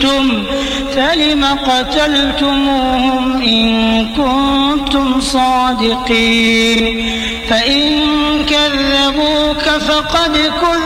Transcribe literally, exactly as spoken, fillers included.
قتلتم فلم قتلتموهم إن كنتم صادقين فإن كذبوك فقد كنت